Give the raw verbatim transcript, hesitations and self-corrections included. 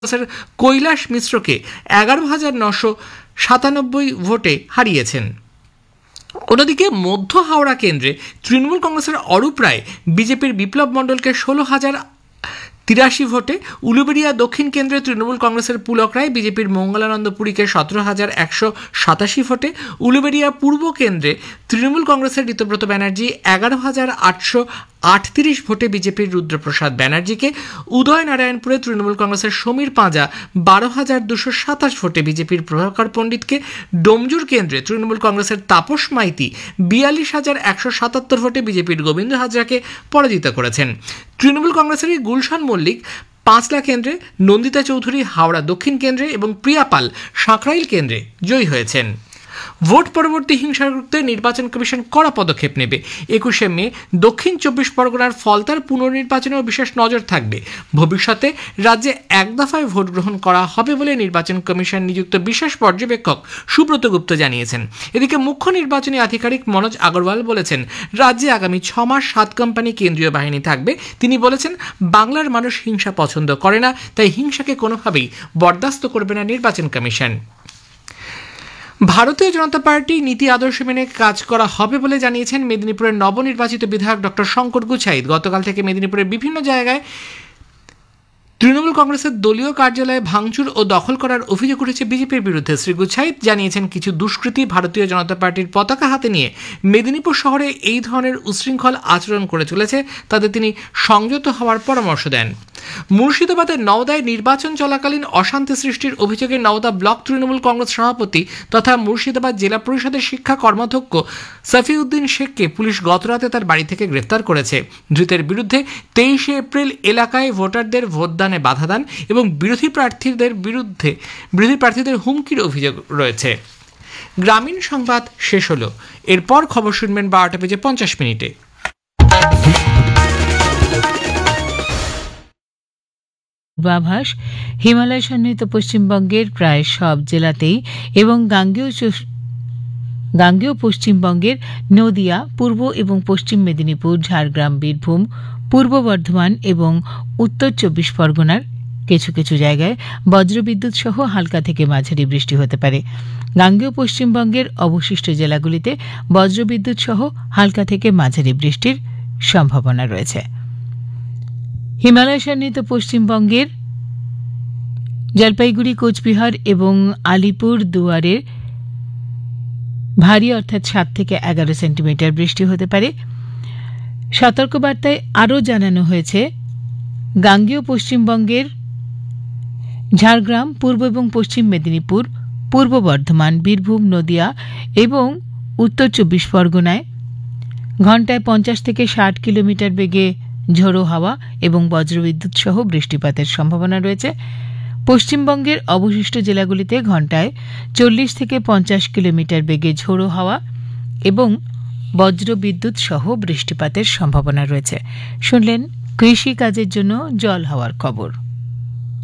কৈলাস মিশ্রকে এগারো হাজার নশো সাতানব্বই ভোটে হারিয়েছেন। অন্যদিকে মধ্য হাওড়া কেন্দ্রে তৃণমূল কংগ্রেসের অরূপ রায় বিজেপির বিপ্লব মণ্ডলকে ষোলো হাজার তিরাশি ভোটে, উলুবেড়িয়া দক্ষিণ কেন্দ্রে তৃণমূল কংগ্রেসের পুলক রায় বিজেপির মঙ্গলানন্দ পুরীকে সতেরো হাজার একশো সাতাশি ভোটে, উলুবেড়িয়া পূর্ব কেন্দ্রে তৃণমূল কংগ্রেসের ঋতব্রত ব্যানার্জি এগারো হাজার আটশো আটত্রিশ ভোটে বিজেপির রুদ্রপ্রসাদ ব্যানার্জিকে, উদয়নারায়ণপুরে তৃণমূল কংগ্রেসের সমীর পাঁজা বারো হাজার দুশো সাতাশ ভোটে বিজেপির প্রভাকর পণ্ডিতকে, ডোমজুর কেন্দ্রে তৃণমূল কংগ্রেসের তাপস মাইতি বিয়াল্লিশ হাজার একশো সাতাত্তর ভোটে বিজেপির গোবিন্দ হাজরাকে পরাজিত করেছেন। তৃণমূল কংগ্রেসেরই গুলশান মল্লিক পাঁচলা কেন্দ্রে, নন্দিতা চৌধুরী হাওড়া দক্ষিণ কেন্দ্রে এবং প্রিয়া পাল সাঁকরাইল কেন্দ্রে জয়ী হয়েছেন। ভোট পরবর্তী হিংসা রুখতে নির্বাচন কমিশন কড়া পদক্ষেপ নেবে। একুশে মে দক্ষিণ চব্বিশ পরগনার ফলতার পুনর্নির্বাচনেও বিশেষ নজর থাকবে। ভবিষ্যতে রাজ্যে এক দফায় ভোট গ্রহণ করা হবে বলে নির্বাচন কমিশন নিযুক্ত বিশেষ পর্যবেক্ষক সুব্রত গুপ্ত জানিয়েছেন। এদিকে মুখ্য নির্বাচনী আধিকারিক মনোজ আগরওয়াল বলেছেন, রাজ্যে আগামী ছ মাস সাত কোম্পানি কেন্দ্রীয় বাহিনী থাকবে। তিনি বলেছেন, বাংলার মানুষ হিংসা পছন্দ করে না, তাই হিংসাকে কোনোভাবেই বরদাস্ত করবে না নির্বাচন কমিশন। ভারতীয় জনতা পার্টি নীতি আদর্শ মেনে কাজ করা হবে বলে জানিয়েছেন মেদিনীপুরের নবনির্বাচিত বিধায়ক ডক্টর শঙ্কর গুছাইত। গতকাল থেকে মেদিনীপুরের বিভিন্ন জায়গায় তৃণমূল কংগ্রেসের দলীয় কার্যালয়ে ভাঙচুর ও দখল করার অভিযোগ উঠেছে বিজেপির বিরুদ্ধে। শ্রী গুছাইত জানিয়েছেন, কিছু দুষ্কৃতী ভারতীয় জনতা পার্টির পতাকা হাতে নিয়ে মেদিনীপুর শহরে এই ধরনের উশৃঙ্খল আচরণ করে চলেছে, তাদের তিনি সংযত হওয়ার পরামর্শ দেন। মুর্শিদাবাদের নওদায় নির্বাচন চলাকালীন অশান্তি সৃষ্টির অভিযোগে নওদা ব্লক তৃণমূল কংগ্রেস সভাপতি তথা মুর্শিদাবাদ জেলা পরিষদের শিক্ষা কর্মাধ্যক্ষ সফিউদ্দিন শেখকে পুলিশ গতরাতে তার বাড়ি থেকে গ্রেফতার করেছে। ধৃতের বিরুদ্ধে তেইশে এপ্রিল এলাকায় ভোটারদের ভোটদানে বাধা দান এবং বিরোধী প্রার্থীদের বিরুদ্ধে বিরোধী প্রার্থীদের হুমকির অভিযোগ রয়েছে। গ্রামীণ সংবাদ শেষ হলো। এরপর খবর শুনবেন বারোটা বেজে পঞ্চাশ মিনিটে। পূর্বাভাস, হিমালয় সন্নিহিত পশ্চিমবঙ্গের প্রায় সব জেলাতেই এবং গাঙ্গেয় গাঙ্গেয় পশ্চিমবঙ্গের নদিয়া, পূর্ব এবং পশ্চিম মেদিনীপুর, ঝাড়গ্রাম, বীরভূম, পূর্ব বর্ধমান এবং উত্তর চব্বিশ পরগনার কিছু কিছু জায়গায় বজ্রবিদ্যুৎ সহ হালকা থেকে মাঝারি বৃষ্টি হতে পারে। গাঙ্গেয় পশ্চিমবঙ্গের অবশিষ্ট জেলাগুলিতে বজ্রবিদ্যুৎ সহ হালকা থেকে মাঝারি বৃষ্টির সম্ভাবনা রয়েছে। হিমালয় সন্নিহিত পশ্চিমবঙ্গের জলপাইগুড়ি, কোচবিহার এবং আলিপুর দুয়ারে ভারী অর্থাৎ সাত থেকে এগারো সেন্টিমিটার বৃষ্টি হতে পারে। সতর্কবার্তায় আরও জানানো হয়েছে, গাঙ্গেয় পশ্চিমবঙ্গের ঝাড়গ্রাম, পূর্ব এবং পশ্চিম মেদিনীপুর, পূর্ব বর্ধমান, বীরভূম, নদিয়া এবং উত্তর চব্বিশ পরগনায় ঘণ্টায় পঞ্চাশ থেকে ষাট কিলোমিটার বেগে ঝোড়ো হাওয়া এবং বজ্রবিদ্যুৎ সহ বৃষ্টিপাতের সম্ভাবনা রয়েছে। পশ্চিমবঙ্গের অবশিষ্ট জেলাগুলিতে ঘণ্টায় চল্লিশ থেকে পঞ্চাশ কিলোমিটার বেগে ঝোড়ো হাওয়া এবং বজ্রবিদ্যুৎ সহ বৃষ্টিপাতের সম্ভাবনা রয়েছে। শুনলেন কৃষি কাজের জন্য জল হাওয়ার খবর।